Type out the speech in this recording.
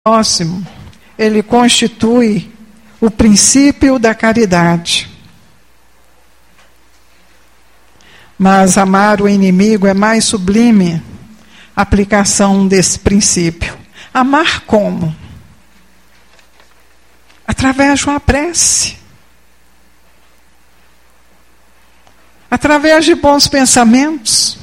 próximo, ele constitui o princípio da caridade. Mas amar o inimigo é mais sublime aplicação desse princípio. Amar como? Através de uma prece. Através de bons pensamentos.